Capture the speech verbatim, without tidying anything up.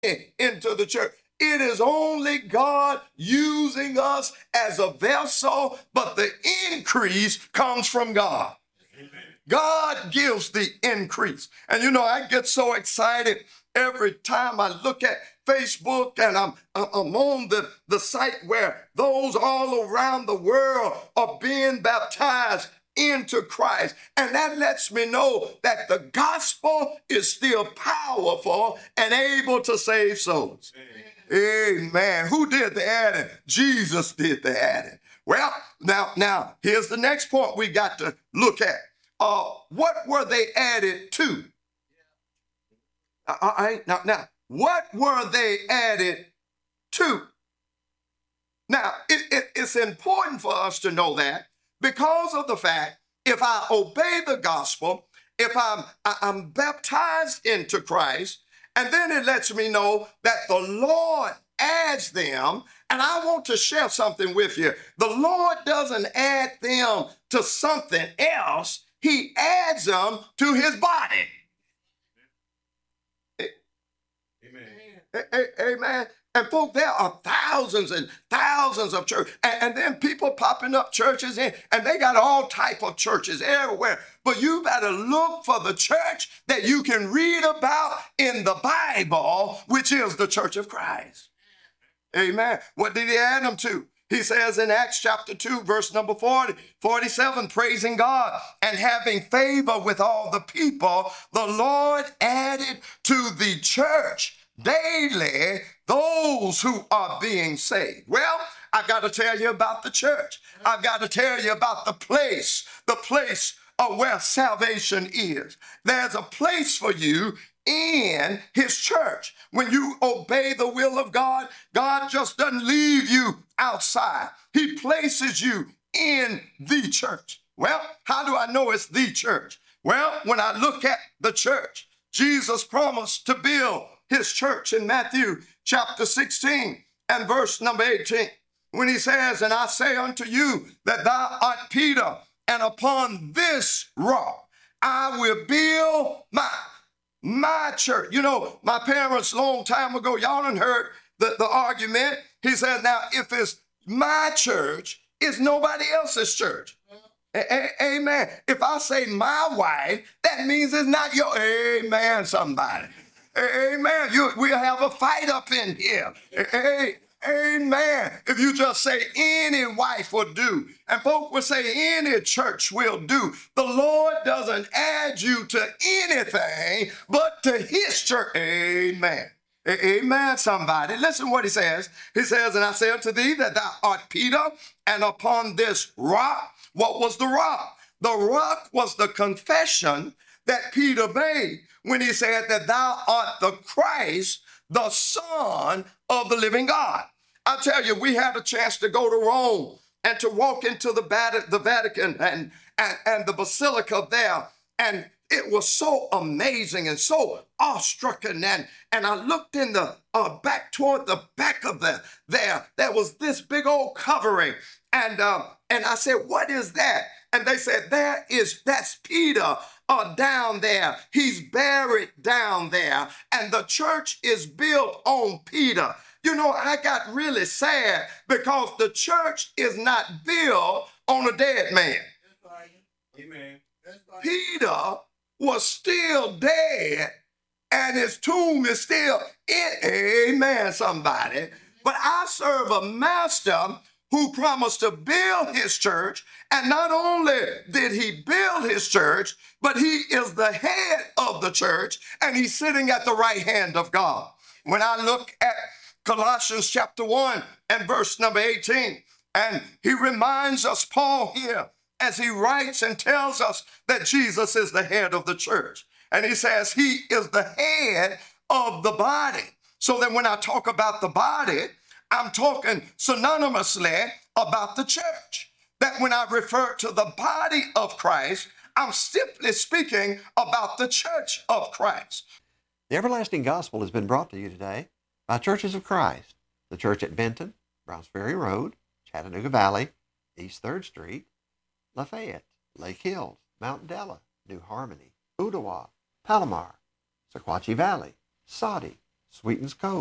into the church. It is only God using us as a vessel, but the increase comes from God. God gives the increase. And you know, I get so excited every time I look at Facebook and I'm, I'm on the, the site where those all around the world are being baptized into Christ. And that lets me know that the gospel is still powerful and able to save souls. Amen. Amen. Who did the adding? Jesus did the adding. Well, now, now, here's the next point we got to look at. Uh, what were they added to? Uh, all right, now, now, what were they added to? Now, it, it, it's important for us to know that because of the fact, if I obey the gospel, if I'm, I'm baptized into Christ, and then it lets me know that the Lord adds them, and I want to share something with you. The Lord doesn't add them to something else. He adds them to his body. Amen. Amen. And folks, there are thousands and thousands of churches. And, and then people popping up churches in, and they got all type of churches everywhere. But you better look for the church that you can read about in the Bible, which is the Church of Christ. Amen. What did he add them to? He says in Acts chapter two, verse number forty, forty-seven, praising God and having favor with all the people, the Lord added to the church daily those who are being saved. Well, I've got to tell you about the church. I've got to tell you about the place, the place of where salvation is. There's a place for you in his church. When you obey the will of God, God just doesn't leave you outside. He places you in the church. Well, how do I know it's the church? Well, when I look at the church, Jesus promised to build his church in Matthew chapter sixteen and verse number eighteen, when he says, and I say unto you that thou art Peter, and upon this rock I will build my My church. You know, my parents long time ago, y'all done heard the, the argument. He said, now, if it's my church, it's nobody else's church. A- a- amen. If I say my wife, that means it's not your, amen, somebody. A- amen. You, we'll have a fight up in here. A- a- Amen. If you just say any wife will do, and folk will say any church will do, the Lord doesn't add you to anything but to his church. Amen. A- Amen, somebody. Listen what he says. He says, and I say unto thee that thou art Peter, and upon this rock, what was the rock? The rock was the confession that Peter made when he said that thou art the Christ, the Son of the living God. I tell you, we had a chance to go to Rome and to walk into the, Vatican, the Vatican and, and, and the Basilica there. And it was so amazing and so awestrucking. And, and I looked in the uh, back toward the back of the there. There was this big old covering. And, uh, and I said, what is that? And they said, there is, that's Peter. Uh, down there. He's buried down there. And the church is built on Peter. You know, I got really sad because the church is not built on a dead man. Amen. Peter was still dead and his tomb is still in. Amen, somebody. But I serve a master who promised to build his church. And not only did he build his church, but he is the head of the church, and he's sitting at the right hand of God. When I look at Colossians chapter one and verse number eighteen, and he reminds us, Paul here, as he writes and tells us that Jesus is the head of the church. And he says he is the head of the body. So that when I talk about the body, I'm talking synonymously about the church. That when I refer to the body of Christ, I'm simply speaking about the church of Christ. The Everlasting Gospel has been brought to you today by Churches of Christ, the church at Benton, Browns Ferry Road, Chattanooga Valley, East third Street, Lafayette, Lake Hills, Mount Della, New Harmony, Ottawa, Palomar, Sequatchie Valley, Saudi, sweetens cold.